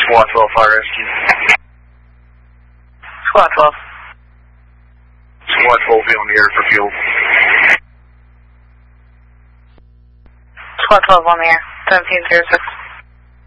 Squad 12 Fire Rescue. Squad 12. Squad 12 be on the air for fuel. Squad 12 on the air. 1706.